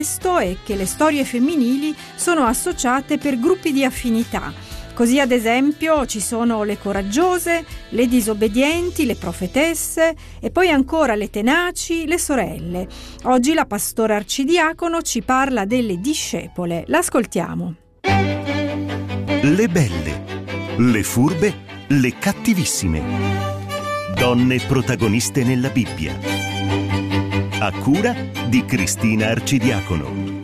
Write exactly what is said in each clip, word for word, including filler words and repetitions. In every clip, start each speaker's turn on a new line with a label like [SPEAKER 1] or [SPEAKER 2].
[SPEAKER 1] Questo è che le storie femminili sono associate per gruppi di affinità. Così, ad esempio, ci sono le coraggiose, le disobbedienti, le profetesse e poi ancora le tenaci, le sorelle. Oggi la pastora arcidiacono ci parla delle discepole. L'ascoltiamo.
[SPEAKER 2] Le belle, le furbe, le cattivissime. Donne protagoniste nella Bibbia. A cura di Cristina Arcidiacono.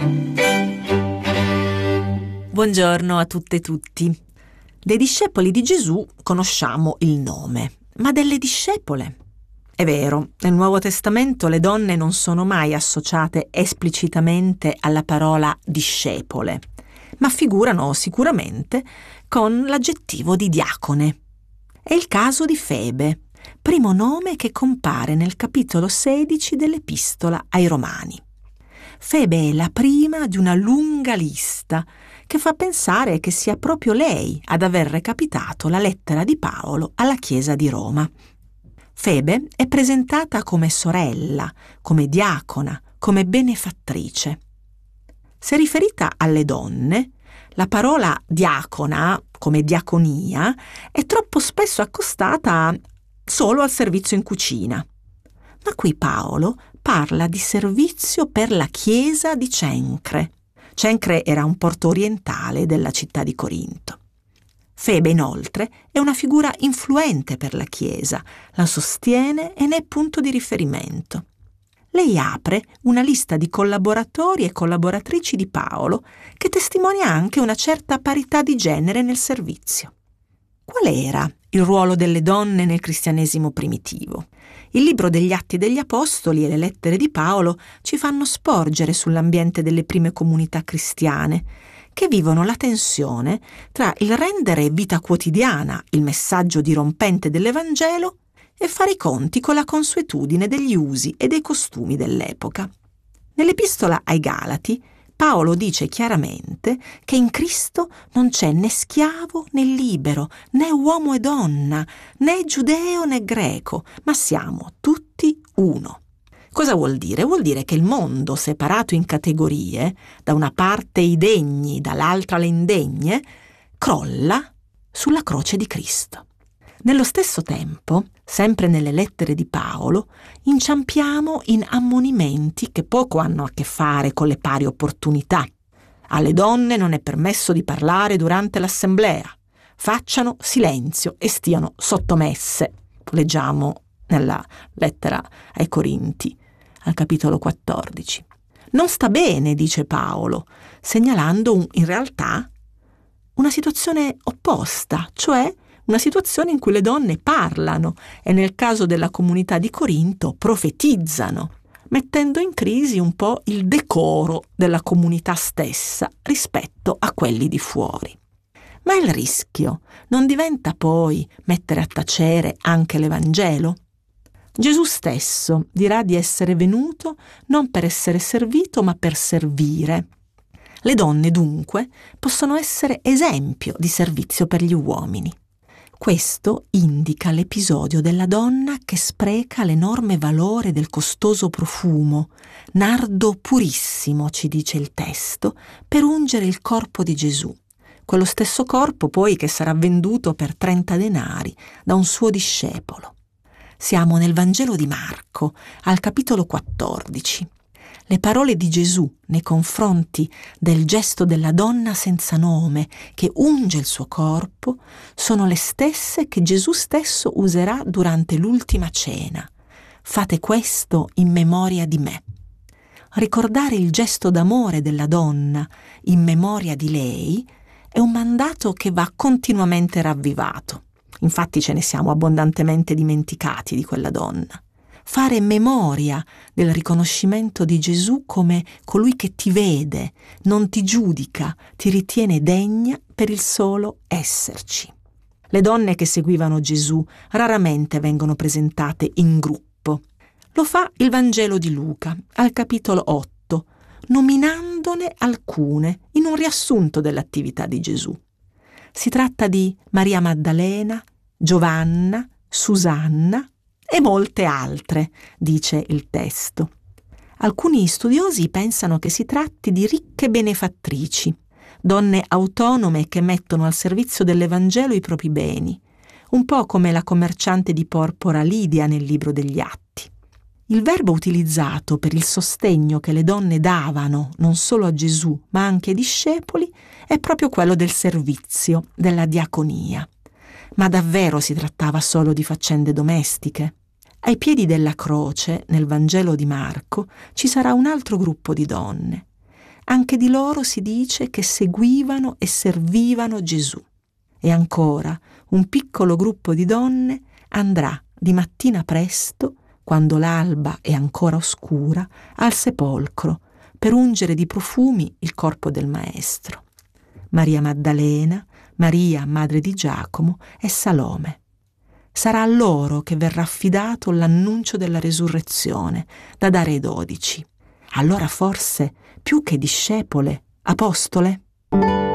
[SPEAKER 3] Buongiorno a tutte e tutti. Dei discepoli di Gesù conosciamo il nome, ma delle discepole? È vero, nel Nuovo Testamento le donne non sono mai associate esplicitamente alla parola discepole, ma figurano sicuramente con l'aggettivo di diacone. È il caso di Febe, primo nome che compare nel capitolo sedici dell'Epistola ai Romani. Febe è la prima di una lunga lista che fa pensare che sia proprio lei ad aver recapitato la lettera di Paolo alla Chiesa di Roma. Febe è presentata come sorella, come diacona, come benefattrice. Se riferita alle donne, la parola diacona, come diaconia, è troppo spesso accostata solo al servizio in cucina. Ma qui Paolo parla di servizio per la chiesa di Cencre. Cencre era un porto orientale della città di Corinto. Febe, inoltre, è una figura influente per la chiesa, la sostiene e ne è punto di riferimento. Lei apre una lista di collaboratori e collaboratrici di Paolo che testimonia anche una certa parità di genere nel servizio. Qual era il ruolo delle donne nel cristianesimo primitivo? Il libro degli Atti degli Apostoli e le lettere di Paolo ci fanno sporgere sull'ambiente delle prime comunità cristiane, che vivono la tensione tra il rendere vita quotidiana il messaggio dirompente dell'Evangelo e fare i conti con la consuetudine degli usi e dei costumi dell'epoca. Nell'Epistola ai Galati, Paolo dice chiaramente che in Cristo non c'è né schiavo né libero, né uomo e donna, né giudeo né greco, ma siamo tutti uno. Cosa vuol dire? Vuol dire che il mondo, separato in categorie, da una parte i degni, dall'altra le indegne, crolla sulla croce di Cristo. Nello stesso tempo, sempre nelle lettere di Paolo, inciampiamo in ammonimenti che poco hanno a che fare con le pari opportunità. Alle donne non è permesso di parlare durante l'assemblea. Facciano silenzio e stiano sottomesse. Leggiamo nella lettera ai Corinti, al capitolo quattordici. Non sta bene, dice Paolo, segnalando un, in realtà una situazione opposta, cioè una situazione in cui le donne parlano e nel caso della comunità di Corinto profetizzano, mettendo in crisi un po' il decoro della comunità stessa rispetto a quelli di fuori. Ma il rischio non diventa poi mettere a tacere anche l'Evangelo? Gesù stesso dirà di essere venuto non per essere servito ma per servire. Le donne dunque possono essere esempio di servizio per gli uomini. Questo indica l'episodio della donna che spreca l'enorme valore del costoso profumo, nardo purissimo, ci dice il testo, per ungere il corpo di Gesù. Quello stesso corpo poi che sarà venduto per trenta denari da un suo discepolo. Siamo nel Vangelo di Marco, al capitolo quattordici. Le parole di Gesù nei confronti del gesto della donna senza nome che unge il suo corpo sono le stesse che Gesù stesso userà durante l'ultima cena. Fate questo in memoria di me. Ricordare il gesto d'amore della donna in memoria di lei è un mandato che va continuamente ravvivato. Infatti ce ne siamo abbondantemente dimenticati di quella donna. Fare memoria del riconoscimento di Gesù come colui che ti vede, non ti giudica, ti ritiene degna per il solo esserci. Le donne che seguivano Gesù raramente vengono presentate in gruppo. Lo fa il Vangelo di Luca, al capitolo otto, nominandone alcune in un riassunto dell'attività di Gesù. Si tratta di Maria Maddalena, Giovanna, Susanna e molte altre, dice il testo. Alcuni studiosi pensano che si tratti di ricche benefattrici, donne autonome che mettono al servizio dell'Evangelo i propri beni, un po' come la commerciante di porpora Lidia nel libro degli Atti. Il verbo utilizzato per il sostegno che le donne davano non solo a Gesù ma anche ai discepoli è proprio quello del servizio, della diaconia. Ma davvero si trattava solo di faccende domestiche? Ai piedi della croce, nel Vangelo di Marco, ci sarà un altro gruppo di donne. Anche di loro si dice che seguivano e servivano Gesù. E ancora, un piccolo gruppo di donne andrà di mattina presto, quando l'alba è ancora oscura, al sepolcro per ungere di profumi il corpo del Maestro. Maria Maddalena, Maria, madre di Giacomo, e Salome. Sarà a loro che verrà affidato l'annuncio della resurrezione da dare ai dodici. Allora forse, più che discepole, apostole?